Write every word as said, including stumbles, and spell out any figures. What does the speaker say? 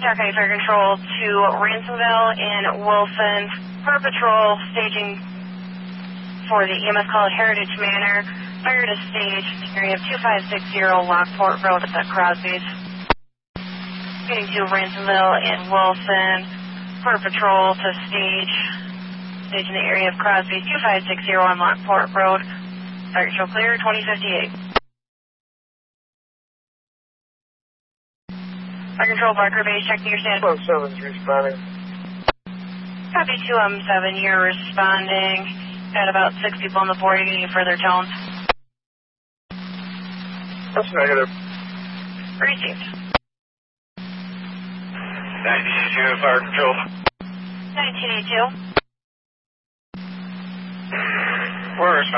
County Fire Control to Ransomville in Wilson. Per patrol staging for the E M S call at Heritage Manor. Fire to stage area of two five six zero Lockport Road at the Crosby's. Getting to Ransomville in Wilson. Per patrol to stage. Stage in the area of Crosby's two five six zero on Lockport Road. Fire control clear, twenty fifty-eight. Fire control, Barker Base, checking your stand. twelve seven's responding. Copy two M seven, you're responding. Got about six people on the board. Are you getting any further tones? That's negative. Received. nineteen eighty-two, fire control. nineteen eighty-two. We're